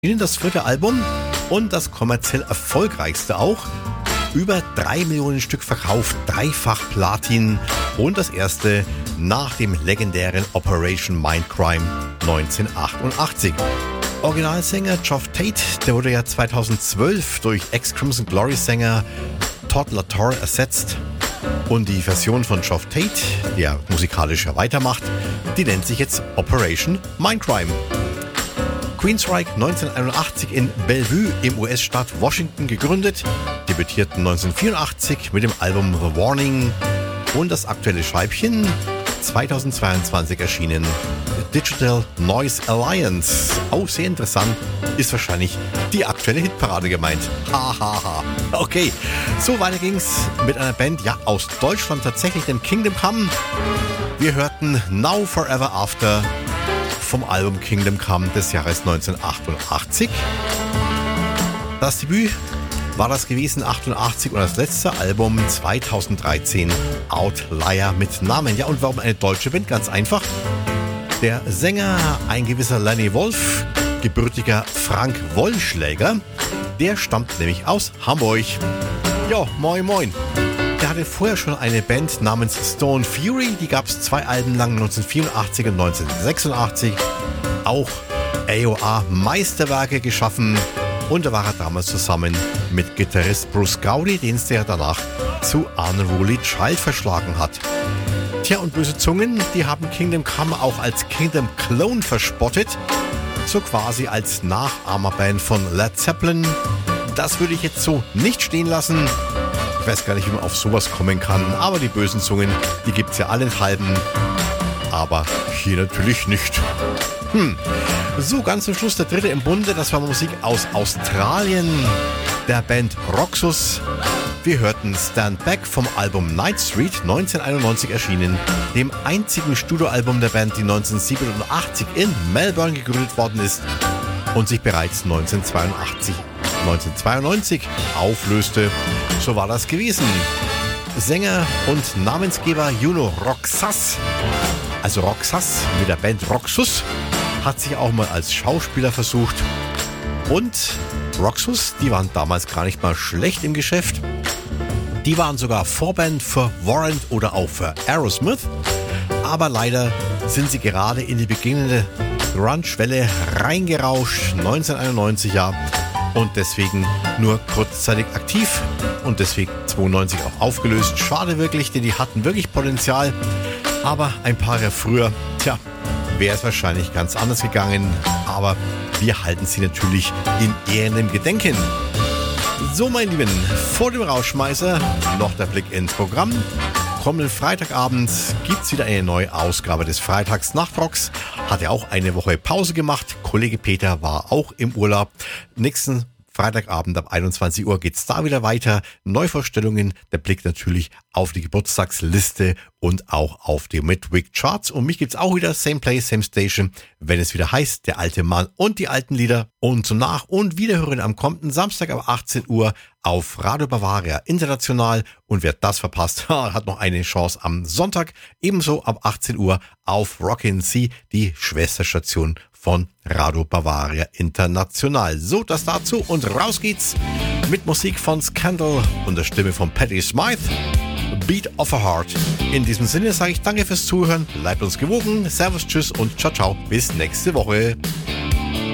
Ihnen das 4. Album und das kommerziell erfolgreichste auch. Über 3 Millionen Stück verkauft, dreifach Platin und das erste nach dem legendären Operation Mindcrime 1988. Originalsänger Geoff Tate, der wurde ja 2012 durch Ex-Crimson Glory-Sänger Todd La Torre ersetzt. Und die Version von Geoff Tate, der musikalisch weitermacht, die nennt sich jetzt Operation Mindcrime. Queensryche 1981 in Bellevue im US-Staat Washington gegründet, debütierten 1984 mit dem Album The Warning und das aktuelle Scheibchen 2022 erschienen Digital Noise Alliance. Auch sehr interessant, ist wahrscheinlich die aktuelle Hitparade gemeint. Hahaha. Okay, so weiter ging's mit einer Band, ja aus Deutschland tatsächlich, dem Kingdom Come. Wir hörten Now Forever After vom Album Kingdom Come des Jahres 1988. Das Debüt war das gewesen 88 und das letzte Album 2013 Outlier mit Namen. Ja, und warum eine deutsche Band? Ganz einfach. Der Sänger, ein gewisser Lenny Wolf, gebürtiger Frank Wollschläger, der stammt nämlich aus Hamburg. Ja, moin moin. Der hatte vorher schon eine Band namens Stone Fury, die gab es 2 Alben lang, 1984 und 1986. Auch AOA-Meisterwerke geschaffen und da war er damals zusammen mit Gitarrist Bruce Gowdy, den es der danach zu Unruly Child verschlagen hat. Tja, und böse Zungen, die haben Kingdom Come auch als Kingdom Clone verspottet, so quasi als Nachahmerband von Led Zeppelin. Das würde ich jetzt so nicht stehen lassen. Ich weiß gar nicht, wie man auf sowas kommen kann, aber die bösen Zungen, die gibt's ja allenthalben. Aber hier natürlich nicht. So, ganz zum Schluss der dritte im Bunde, das war Musik aus Australien, der Band Roxus. Wir hörten Stand Back vom Album Night Street, 1991 erschienen, dem einzigen Studioalbum der Band, die 1987 in Melbourne gegründet worden ist und sich bereits 1992 auflöste. So war das gewesen. Sänger und Namensgeber Juno Roxas, also Roxas mit der Band Roxus, hat sich auch mal als Schauspieler versucht. Und Roxus, die waren damals gar nicht mal schlecht im Geschäft. Die waren sogar Vorband für Warrant oder auch für Aerosmith. Aber leider sind sie gerade in die beginnende Grunge-Welle reingerauscht, 1991 ja. Und deswegen nur kurzzeitig aktiv und deswegen 92 auch aufgelöst. Schade wirklich, denn die hatten wirklich Potenzial. Aber ein paar Jahre früher, wäre es wahrscheinlich ganz anders gegangen. Aber wir halten sie natürlich in ehrendem Gedenken. So, meine Lieben, vor dem Rausschmeißer noch der Blick ins Programm. Kommenden Freitagabend gibt es wieder eine neue Ausgabe des Freitags-Nachtrocks. Hat er auch eine Woche Pause gemacht. Kollege Peter war auch im Urlaub. Nächsten Freitagabend ab 21 Uhr geht's da wieder weiter. Neuvorstellungen, der Blick natürlich auf die Geburtstagsliste und auch auf die Midweek Charts. Und mich gibt's auch wieder, same place, same station, wenn es wieder heißt, der alte Mann und die alten Lieder. Und zum Nach- und Wiederhören am kommenden Samstag ab 18 Uhr auf Radio Bavaria International. Und wer das verpasst, hat noch eine Chance am Sonntag, ebenso ab 18 Uhr auf Rockin' C, die Schwesterstation von Radio Bavaria International. So, das dazu und raus geht's mit Musik von Scandal und der Stimme von Patti Smyth. Beat of a Heart. In diesem Sinne sage ich danke fürs Zuhören, bleibt uns gewogen, servus, tschüss und ciao, ciao, bis nächste Woche.